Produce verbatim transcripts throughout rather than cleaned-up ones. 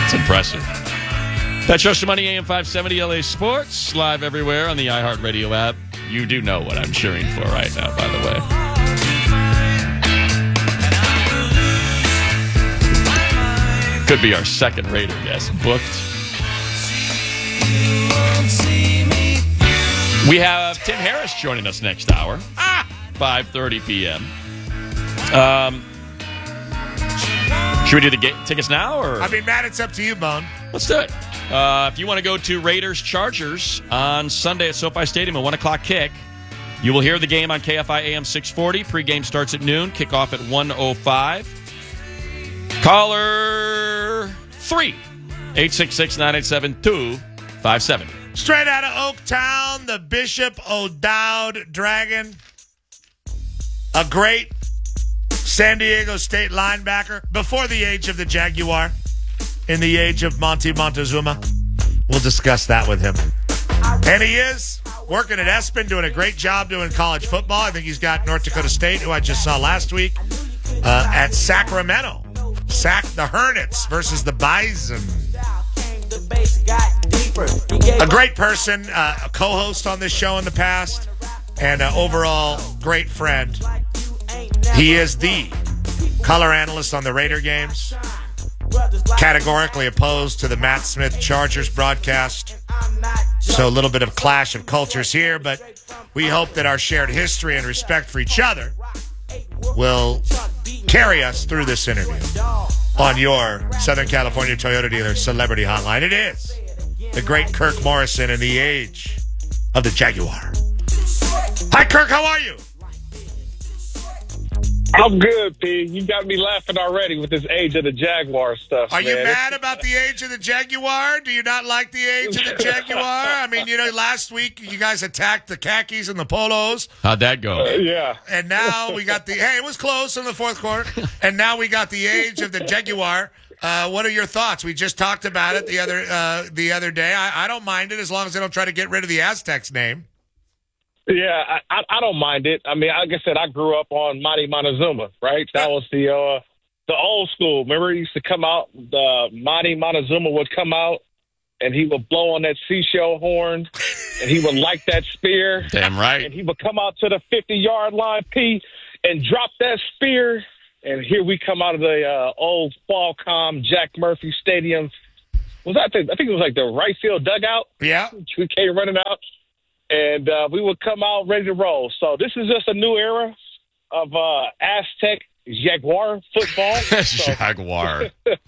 That's impressive. That's Just Money, A M five seventy L A Sports, live everywhere on the iHeartRadio app. You do know what I'm cheering for right now, by the way. Could be our second Raider guest booked. We have Tim Harris joining us next hour, ah, five thirty p.m. Um, should we do the ga- tickets now? Or? I mean, Matt, it's up to you, Bone. Let's do it. Uh, if you want to go to Raiders-Chargers on Sunday at SoFi Stadium at one o'clock kick, you will hear the game on K F I A M six forty. Pre-game starts at noon. Kickoff at one oh five. Caller three, eight six six, nine eight seven, two five seven. Straight out of Oaktown, the Bishop O'Dowd Dragon. A great San Diego State linebacker before the age of the Jaguar. In the age of Monty Montezuma. We'll discuss that with him. And he is working at Espen, doing a great job doing college football. I think he's got North Dakota State, who I just saw last week, uh, at Sacramento. Sac the Hornets versus the Bison. A great person, uh, a co-host on this show in the past, and an overall great friend. He is the color analyst on the Raider games. Categorically opposed to the Matt Smith Chargers broadcast. So a little bit of clash of cultures here, but we hope that our shared history and respect for each other will carry us through this interview on your Southern California Toyota dealer celebrity hotline. It is the great Kirk Morrison in the age of the Jaguar. Hi, Kirk. How are you? I'm good, P. You got me laughing already with this age of the Jaguar stuff. Are man. you mad about the age of the Jaguar? Do you not like the age of the Jaguar? I mean, you know, last week you guys attacked the khakis and the polos. How'd that go? Uh, yeah. And now we got the, hey, it was close in the fourth quarter. And now we got the age of the Jaguar. Uh, what are your thoughts? We just talked about it the other uh, the other day. I, I don't mind it as long as they don't try to get rid of the Aztecs name. Yeah, I, I, I don't mind it. I mean, like I said, I grew up on Monty Montezuma, right? That was the uh, the old school. Remember, he used to come out, the Monty Montezuma would come out, and he would blow on that seashell horn, and he would light that spear. Damn right. And he would come out to the fifty-yard line, P, and drop that spear. And here we come out of the uh, old Qualcomm Jack Murphy Stadium. Was that the, I think it was like the right field dugout. Yeah. We came running out. And uh, we would come out ready to roll. So this is just a new era of uh, Aztec Jaguar football. So, Jaguar.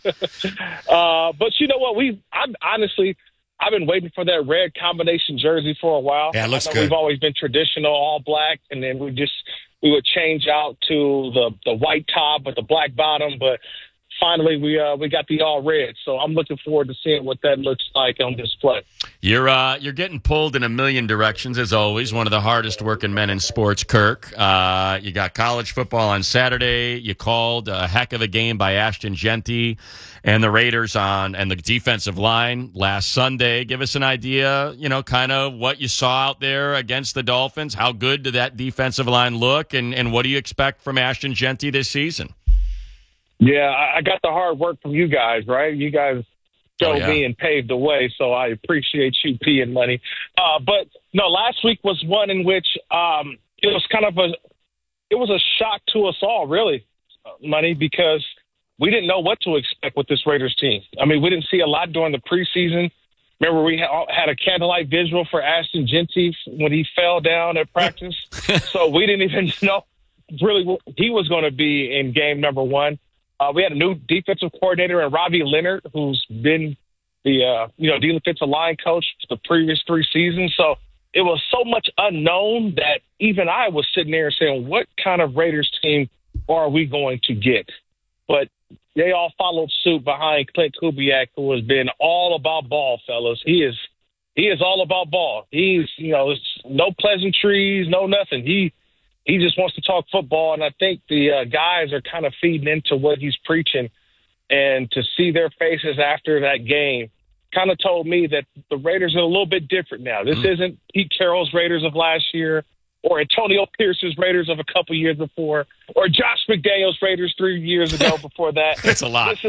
uh, but you know what? We, I'm honestly, I've been waiting for that red combination jersey for a while. Yeah, it looks I know good. We've always been traditional, all black, and then we just we would change out to the the white top with the black bottom. But finally, we uh, we got the all red. So I'm looking forward to seeing what that looks like on display. You're uh, you're getting pulled in a million directions, as always. One of the hardest working men in sports, Kirk. Uh, you got college football on Saturday. You called a heck of a game by Ashton Genty and the Raiders on and the defensive line last Sunday. Give us an idea, you know, kind of what you saw out there against the Dolphins. How good did that defensive line look, and, and what do you expect from Ashton Genty this season? Yeah, I got the hard work from you guys, right? You guys showed oh, yeah. me and paved the way, so I appreciate you, P, and Money. Uh, but, no, last week was one in which um, it was kind of a – it was a shock to us all, really, Money, because we didn't know what to expect with this Raiders team. I mean, we didn't see a lot during the preseason. Remember, we had a candlelight visual for Ashton Genty when he fell down at practice. So we didn't even know really what he was going to be in game number one. Uh, we had a new defensive coordinator in Robbie Leonard, who's been the uh, you know defensive line coach for the previous three seasons. So it was so much unknown that even I was sitting there saying, what kind of Raiders team are we going to get? But they all followed suit behind Clint Kubiak, who has been all about ball, fellas. He is he is all about ball. He's, you know, no pleasantries, no nothing. He He just wants to talk football, and I think the uh, guys are kind of feeding into what he's preaching. And to see their faces after that game kind of told me that the Raiders are a little bit different now. This mm. isn't Pete Carroll's Raiders of last year or Antonio Pierce's Raiders of a couple years before or Josh McDaniels' Raiders three years ago before that. It's a lot. This is a,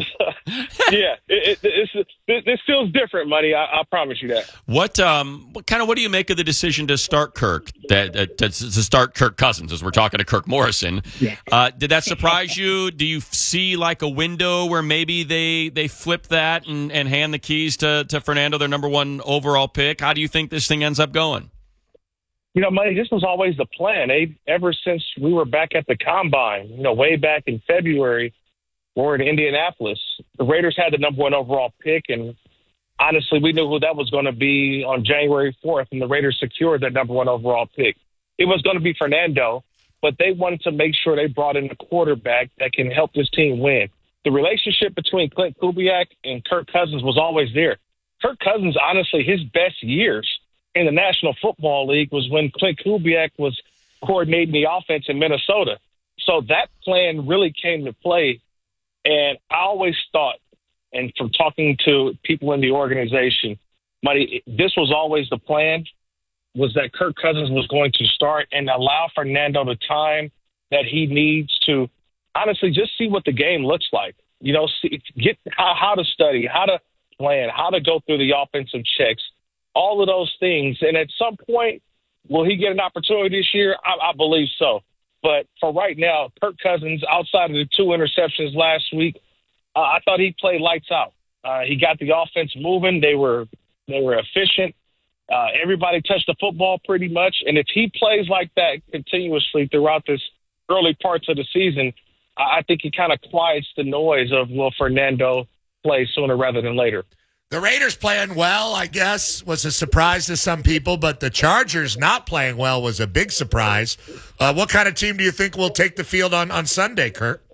yeah, it, it, it's, it, it feels different, Money. I, I promise you that. What um, what kind of what do you make of the decision to start Kirk? That, that to, to start Kirk Cousins, as we're talking to Kirk Morrison. Uh, did that surprise you? Do you see like a window where maybe they they flip that and, and hand the keys to to Fernando, their number one overall pick? How do you think this thing ends up going? You know, Money, this was always the plan. They, ever since we were back at the Combine, you know, way back in February, we were in Indianapolis. The Raiders had the number one overall pick, and honestly, we knew who that was going to be on January fourth, and the Raiders secured that number one overall pick. It was going to be Fernando, but they wanted to make sure they brought in a quarterback that can help this team win. The relationship between Clint Kubiak and Kirk Cousins was always there. Kirk Cousins, honestly, his best years in the National Football League was when Clint Kubiak was coordinating the offense in Minnesota. So that plan really came to play. And I always thought, and from talking to people in the organization, Money, this was always the plan, was that Kirk Cousins was going to start and allow Fernando the time that he needs to honestly just see what the game looks like. You know, see, get how, how to study, how to plan, how to go through the offensive checks, all of those things. And at some point, will he get an opportunity this year? I, I believe so. But for right now, Kirk Cousins, outside of the two interceptions last week, uh, I thought he played lights out. Uh, he got the offense moving. They were they were efficient. Uh, everybody touched the football pretty much. And if he plays like that continuously throughout this early parts of the season, I think he kind of quiets the noise of, will Fernando play sooner rather than later? The Raiders playing well, I guess, was a surprise to some people, but the Chargers not playing well was a big surprise. Uh, what kind of team do you think will take the field on, on Sunday, Kurt?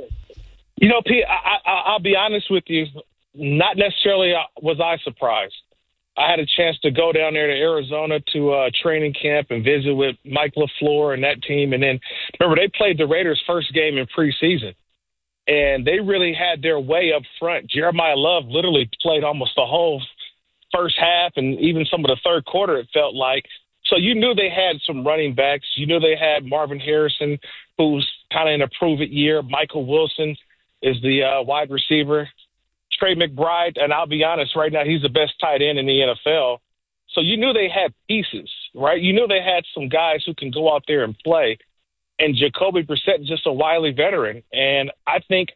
You know, Pete, I, I, I'll be honest with you. Not necessarily was I surprised. I had a chance to go down there to Arizona to uh, training camp and visit with Mike LaFleur and that team. And then, remember, they played the Raiders' first game in preseason. And they really had their way up front. Jeremiah Love literally played almost the whole first half and even some of the third quarter, it felt like. So you knew they had some running backs. You knew they had Marvin Harrison, who's kind of in a prove-it year. Michael Wilson is the uh, wide receiver. Trey McBride, and I'll be honest, right now he's the best tight end in the N F L. So you knew they had pieces, right? You knew they had some guys who can go out there and play. And Jacoby Brissett is just a wily veteran. And I think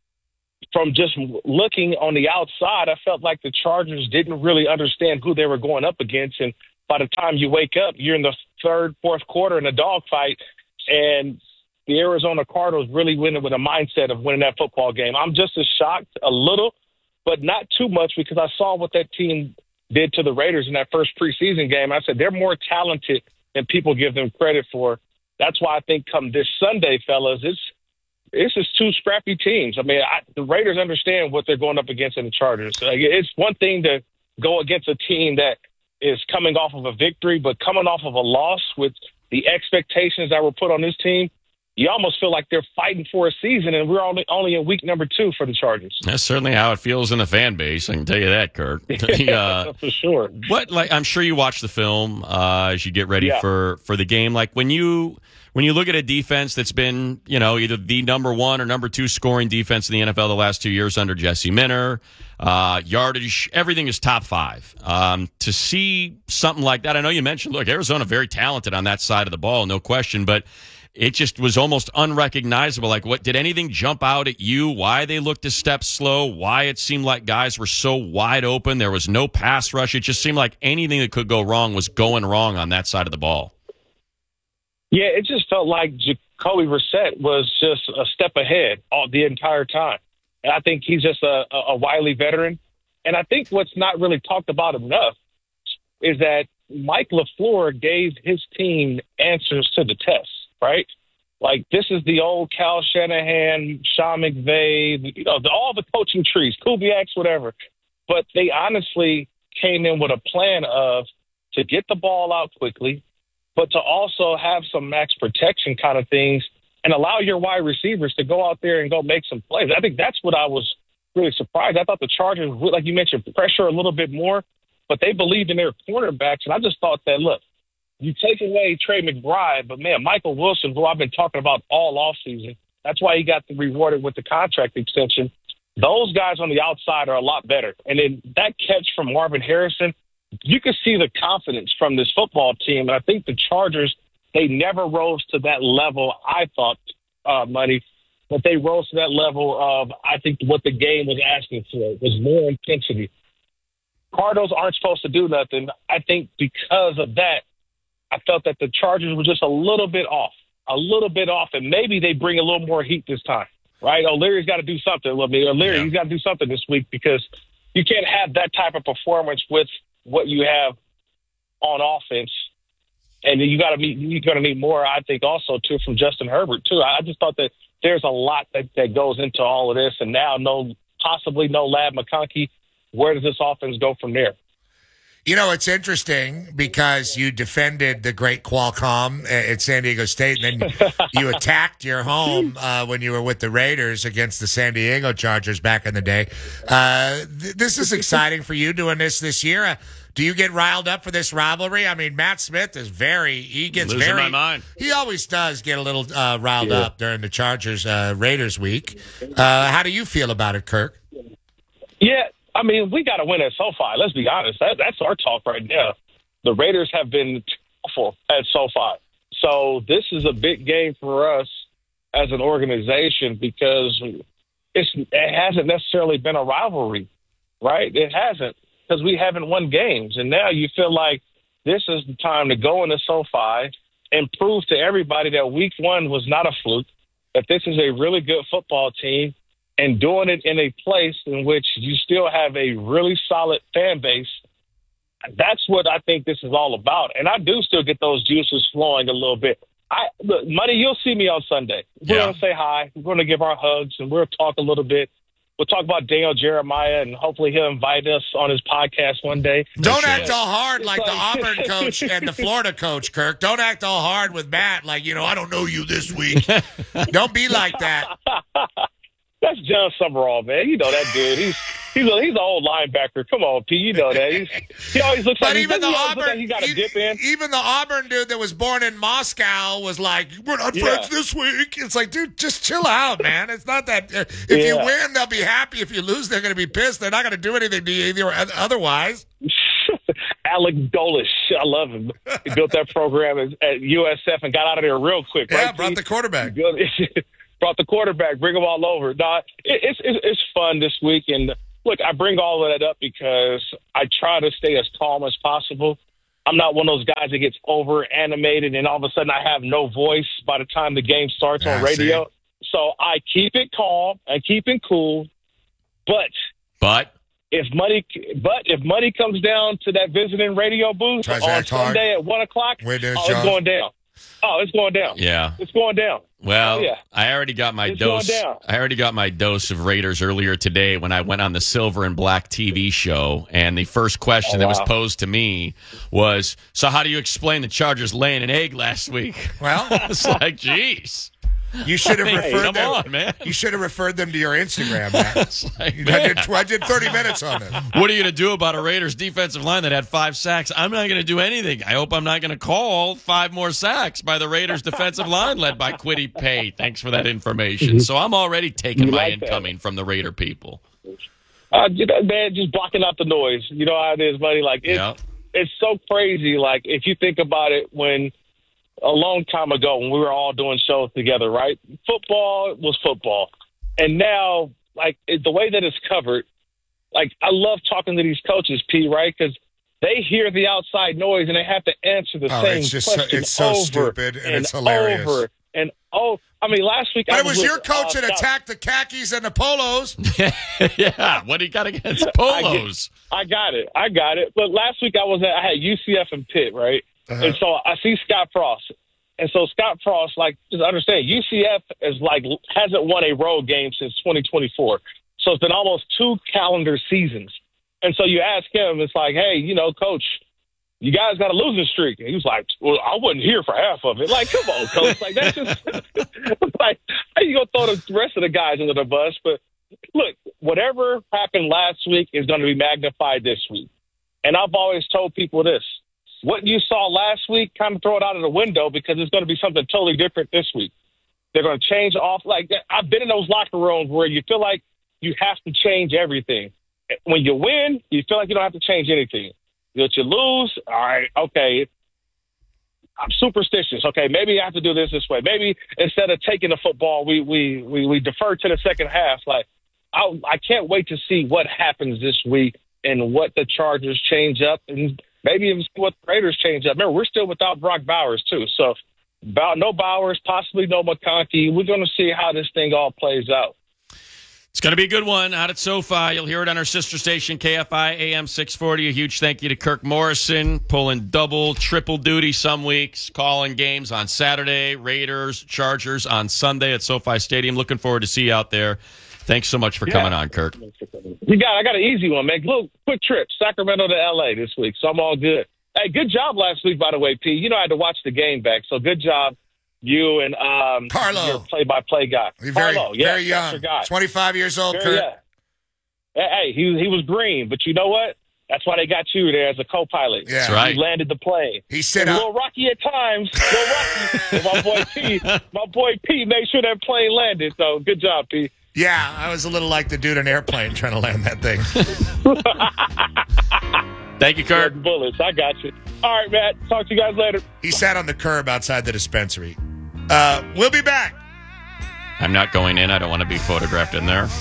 from just looking on the outside, I felt like the Chargers didn't really understand who they were going up against. And by the time you wake up, you're in the third, fourth quarter in a dogfight. And the Arizona Cardinals really went with a mindset of winning that football game. I'm just as shocked a little, but not too much, because I saw what that team did to the Raiders in that first preseason game. I said, they're more talented than people give them credit for. That's why I think come this Sunday, fellas, it's it's just two scrappy teams. I mean, I, the Raiders understand what they're going up against in the Chargers. Like, it's one thing to go against a team that is coming off of a victory, but coming off of a loss with the expectations that were put on this team, you almost feel like they're fighting for a season, and we're only only in week number two for the Chargers. That's certainly how it feels in the fan base. I can tell you that, Kirk. uh, for sure. What, like, I'm sure you watch the film uh, as you get ready yeah. for, for the game. Like, when you when you look at a defense that's been, you know, either the number one or number two scoring defense in the N F L the last two years under Jesse Minter, uh, yardage, everything is top five. Um, to see something like that, I know you mentioned, look, Arizona very talented on that side of the ball, no question, but it just was almost unrecognizable. Like, what did anything jump out at you? Why they looked a step slow? Why it seemed like guys were so wide open? There was no pass rush. It just seemed like anything that could go wrong was going wrong on that side of the ball. Yeah, it just felt like Jacoby Brissett was just a step ahead all the entire time. And I think he's just a, a wily veteran. And I think what's not really talked about enough is that Mike LaFleur gave his team answers to the test. Right? Like, this is the old Cal Shanahan, Sean McVay, you know, the, all the coaching trees, Kubiak's, whatever. But they honestly came in with a plan of to get the ball out quickly, but to also have some max protection kind of things and allow your wide receivers to go out there and go make some plays. I think that's what I was really surprised. I thought the Chargers, like you mentioned, pressure a little bit more, but they believed in their cornerbacks. And I just thought that, look, you take away Trey McBride, but, man, Michael Wilson, who I've been talking about all offseason, that's why he got rewarded with the contract extension. Those guys on the outside are a lot better. And then that catch from Marvin Harrison, you could see the confidence from this football team. And I think the Chargers, they never rose to that level, I thought, uh, Money, but they rose to that level of, I think, what the game was asking for was more intensity. Cardinals aren't supposed to do nothing. I think because of that, I felt that the Chargers were just a little bit off, a little bit off, and maybe they bring a little more heat this time, right? O'Leary's got to do something. I mean, O'Leary, yeah. he's got to do something this week because you can't have that type of performance with what you have on offense. And you got to meet, you're going to need more, I think, also, too, from Justin Herbert, too. I just thought that there's a lot that, that goes into all of this, and now no, possibly no Ladd McConkey. Where does this offense go from there? You know, it's interesting because you defended the great Qualcomm at San Diego State, and then you attacked your home uh, when you were with the Raiders against the San Diego Chargers back in the day. Uh, th- this is exciting for you doing this this year. Uh, do you get riled up for this rivalry? I mean, Matt Smith is very, he gets Losing very, my mind. He always does get a little uh, riled yeah. up during the Chargers uh, Raiders week. Uh, how do you feel about it, Kirk? Yeah. I mean, we got to win at SoFi. Let's be honest. That, that's our talk right now. The Raiders have been awful at SoFi. So this is a big game for us as an organization because it's, it hasn't necessarily been a rivalry, right? It hasn't because we haven't won games. And now you feel like this is the time to go into SoFi and prove to everybody that week one was not a fluke, that this is a really good football team, and doing it in a place in which you still have a really solid fan base. That's what I think this is all about. And I do still get those juices flowing a little bit. I look, Money, you'll see me on Sunday. We're Yeah. going to say hi. We're going to give our hugs, and we'll talk a little bit. We'll talk about Daniel Jeremiah, and hopefully he'll invite us on his podcast one day. Don't sure. act all hard like the Auburn coach and the Florida coach, Kirk. Don't act all hard with Matt like, you know, I don't know you this week. Don't be like that. That's John Summerall, man. You know that dude. He's he's a, he's an old linebacker. Come on, P. You know that. He's, he always looks But like even he, the he always looks Auburn, like he got a e- dip in. even the Auburn dude that was born in Moscow was like, "We're not Yeah. friends this week." It's like, dude, just chill out, man. It's not that. Uh, if you Yeah. win, they'll be happy. If you lose, they're going to be pissed. They're not going to do anything to you either or otherwise. Alec Dolish, I love him. He built that program at, at U S F and got out of there real quick. Yeah, right, brought P? the quarterback. Good. Brought the quarterback, bring them all over. No, it, it's, it's it's fun this week. And look, I bring all of that up because I try to stay as calm as possible. I'm not one of those guys that gets over animated and all of a sudden I have no voice by the time the game starts Yeah, on radio. see. So I keep it calm and keep it cool. But But if money, but if money comes down to that visiting radio booth Tries to on act hard. Sunday at one o'clock, We're doing oh, John. it's going down. Oh, it's going down. yeah. It's going down. Well, Oh, yeah. I already got my It's dose. going down. I already got my dose of Raiders earlier today when I went on the Silver and Black T V show, and the first question Oh, that was wow. posed to me was, "So, how do you explain the Chargers laying an egg last week?" Well, It's like, geez, you should have Hey, referred come them. on, man. You should have referred them to your Instagram, man. It's like, I man, did, I did thirty minutes on it. what are you going to do about a Raiders defensive line that had five sacks? I'm not going to do anything. I hope I'm not going to call five more sacks by the Raiders defensive line led by Kwity Paye. Thanks for that information. So I'm already taking You my like that. incoming from the Raider people. Uh, you know, man, just blocking out the noise. You know how it is, buddy. Like it's Yeah. it's so crazy. Like if you think about it, when a long time ago when we were all doing shows together, right? Football was football, and now like it, the way that it's covered, like I love talking to these coaches, P. Right? Because they hear the outside noise and they have to answer the Oh, same it's just so- question it's so over stupid, and and it's hilarious. Over and oh, I mean, last week But I it was with, your coach uh, that Scott- attacked the khakis and the polos. Yeah, what do you got against polos? I got it. I got it. But last week I was at, I had U C F and Pitt, right? Uh-huh. And so I see Scott Frost. And so Scott Frost, like, just understand, U C F is like, hasn't won a road game since twenty twenty-four. So it's been almost two calendar seasons. And so you ask him, it's like, hey, you know, coach, you guys got a losing streak. And he was like, well, I wasn't here for half of it. Like, come on, coach. Like, that's just, like, how you going to throw the rest of the guys under the bus? But look, whatever happened last week is going to be magnified this week. And I've always told people this. What you saw last week, kind of throw it out of the window because it's going to be something totally different this week. They're going to change off. Like, I've been in those locker rooms where you feel like you have to change everything. When you win, you feel like you don't have to change anything. But you lose, all right, okay, I'm superstitious. Okay, maybe I have to do this this way. Maybe instead of taking the football, we we we, we defer to the second half. Like, I I can't wait to see what happens this week and what the Chargers change up, and maybe even what the Raiders change up. Remember, we're still without Brock Bowers too, so about no Bowers, possibly no McConkey. We're going to see how this thing all plays out. It's going to be a good one out at SoFi. You'll hear it on our sister station, K F I A M six forty. A huge thank you to Kirk Morrison, pulling double, triple duty some weeks, calling games on Saturday, Raiders, Chargers on Sunday at SoFi Stadium. Looking forward to see you out there. Thanks so much for yeah. coming on, Kirk. You got, I got an easy one, man. Little quick trip, Sacramento to L A this week, so I'm all good. Hey, good job last week, by the way, P. You know I had to watch the game back, so good job. You and um, Carlo, your play-by-play guy. You're very, Carlo, yeah, very young. Guy. twenty-five years old, very, Kurt. Yeah. Hey, he he was green, but you know what? That's why they got you there as a co-pilot. Yeah. That's right. You landed the plane. He said, a little rocky at times. A little rocky. But my boy P, my boy P, made sure that plane landed. So good job, P. Yeah, I was a little like the dude in an airplane trying to land that thing. Thank you, Kurt. Bullets, I got you. All right, Matt. Talk to you guys later. He sat on the curb outside the dispensary. Uh, we'll be back. I'm not going in. I don't want to be photographed in there.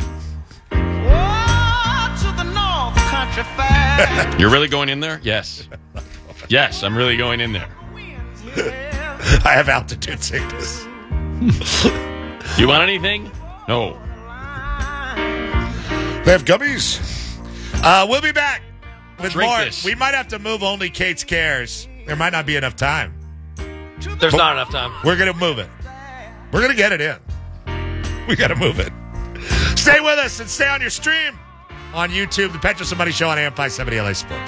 You're really going in there? Yes. Yes, I'm really going in there. I have altitude sickness. You want anything? No. They have gummies. Uh, we'll be back with Drink more. this. We might have to move only Kate's Cares. There might not be enough time. There's But not enough time. We're going to move it. We're going to get it in. We got to move it. Stay with us and stay on your stream on YouTube, the Petros and Money Show on A M five seventy L A Sports.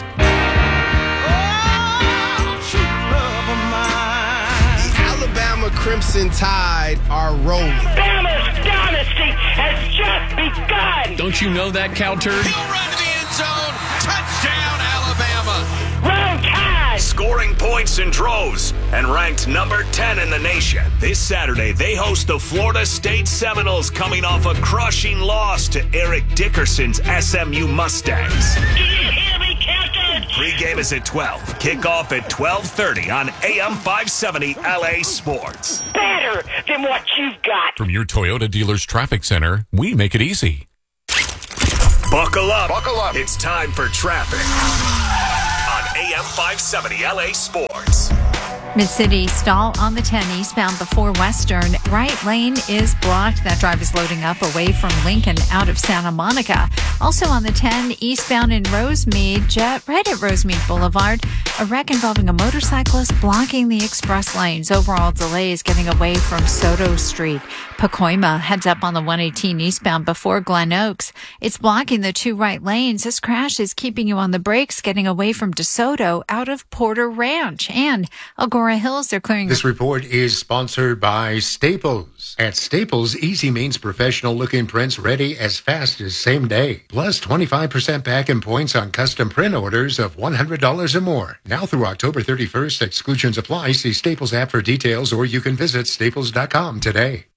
Alabama Crimson Tide are rolling. Bama's dynasty has just begun. Don't you know that, cow turd? He'll run to the end zone. Touchdown, Alabama. Wrong Tide. Scoring points in droves and ranked number ten in the nation. This Saturday, they host the Florida State Seminoles coming off a crushing loss to Eric Dickerson's S M U Mustangs. Do you hear me, Captain? Pre-game is at twelve. Kickoff at twelve thirty on A M five seventy L A Sports. Better than what you've got. From your Toyota dealer's traffic center, we make it easy. Buckle up. Buckle up. It's time for traffic on A M five seventy L A Sports. Mid-City stall on the ten eastbound before Western. Right lane is blocked. That drive is loading up away from Lincoln out of Santa Monica. Also on the ten eastbound in Rosemead, jet right at Rosemead Boulevard. A wreck involving a motorcyclist blocking the express lanes. Overall delays getting away from Soto Street. Pacoima heads up on the one eighteen eastbound before Glen Oaks. It's blocking the two right lanes. This crash is keeping you on the brakes getting away from DeSoto out of Porter Ranch. And Agora Hills, they're clearing. This report is sponsored by Staples. At Staples, easy means professional-looking prints ready as fast as same day. Plus twenty-five percent back in points on custom print orders of one hundred dollars or more. Now through October thirty-first, exclusions apply. See Staples app for details, or you can visit staples dot com today.